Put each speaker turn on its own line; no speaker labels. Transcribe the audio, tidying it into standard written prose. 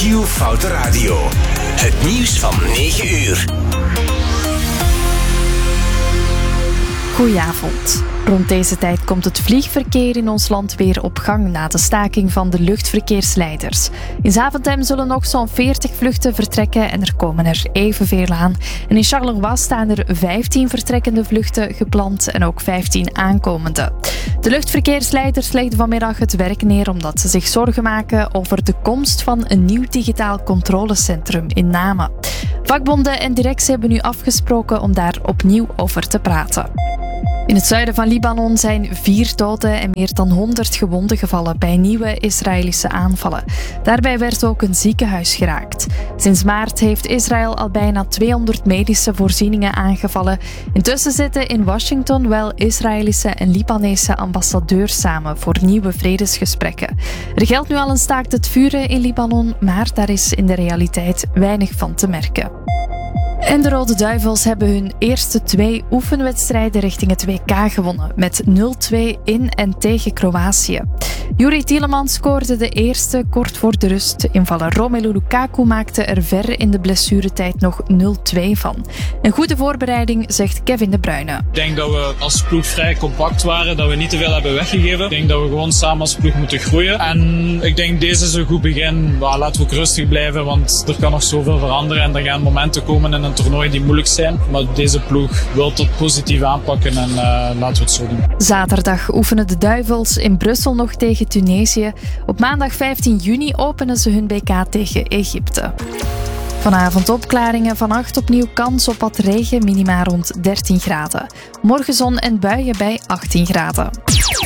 Q-Foute Radio. Het nieuws van 9 uur.
Goedenavond. Rond deze tijd komt het vliegverkeer in ons land weer op gang na de staking van de luchtverkeersleiders. In Zaventem zullen nog zo'n 40 vluchten vertrekken en er komen er evenveel aan. En in Charleroi staan er 15 vertrekkende vluchten gepland en ook 15 aankomende. De luchtverkeersleiders legden vanmiddag het werk neer omdat ze zich zorgen maken over de komst van een nieuw digitaal controlecentrum in Namen. Vakbonden en directie hebben nu afgesproken om daar opnieuw over te praten. In het zuiden van Libanon zijn 4 doden en meer dan 100 gewonden gevallen bij nieuwe Israëlische aanvallen. Daarbij werd ook een ziekenhuis geraakt. Sinds maart heeft Israël al bijna 200 medische voorzieningen aangevallen. Intussen zitten in Washington wel Israëlische en Libanese ambassadeurs samen voor nieuwe vredesgesprekken. Er geldt nu al een staakt het vuren in Libanon, maar daar is in de realiteit weinig van te merken. En de Rode Duivels hebben hun eerste 2 oefenwedstrijden richting het WK gewonnen, met 0-2 in en tegen Kroatië. Juri Tielemans scoorde de eerste kort voor de rust. Invaller Romelu Lukaku maakte er ver in de blessuretijd nog 0-2 van. Een goede voorbereiding, zegt Kevin De Bruyne.
Ik denk dat we als ploeg vrij compact waren, dat we niet te veel hebben weggegeven. Ik denk dat we gewoon samen als ploeg moeten groeien. En ik denk deze is een goed begin. Laten we ook rustig blijven, want er kan nog zoveel veranderen. En er gaan momenten komen in een toernooi die moeilijk zijn. Maar deze ploeg wil het positief aanpakken en laten we het zo doen.
Zaterdag oefenen de Duivels in Brussel nog tegen Tunesië. Op maandag 15 juni openen ze hun WK tegen Egypte. Vanavond opklaringen, vannacht opnieuw kans op wat regen, minima rond 13 graden. Morgen zon en buien bij 18 graden.